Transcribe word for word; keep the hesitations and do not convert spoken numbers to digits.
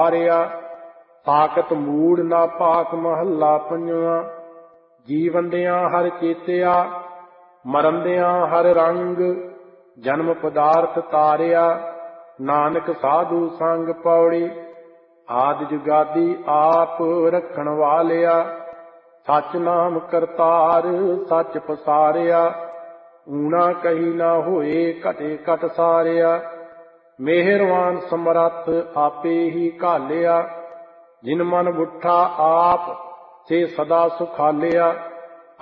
ਵਾਰਿਆ। ਸਾਕਤ ਮੂੜ ਨਾ ਭਾਕ ਮਹੱਲਾ ਪੰਜਵਾਂ। ਜੀਵੰਦਿਆਂ ਹਰ ਚੇਤਿਆ, ਮਰੰਦਿਆਂ ਹਰ ਰੰਗ। ਜਨਮ ਪਦਾਰਥ ਤਾਰਿਆ, ਨਾਨਕ ਸਾਧੂ ਸੰਗ ਪੌੜੀ। ਆਦਿ ਜੁਗਾਦੀ ਆਪ ਰੱਖਣ ਵਾਲਿਆ, ਸੱਚ ਨਾਮ ਕਰਤਾਰ ਸੱਚ ਪਸਾਰਿਆ। ਊਣਾ ਕਹੀ ਨਾ ਹੋਏ ਘਟੇ ਘਟ ਸਾਰਿਆ। ਮਿਹਰਵਾਨ ਸਮਰੱਥ ਆਪੇ ਹੀ ਘਾਲਿਆ। ਜਿਨ ਮਨ ਬੁੱਠਾ ਆਪ ਸੇ ਸਦਾ ਸੁਖਾਲਿਆ।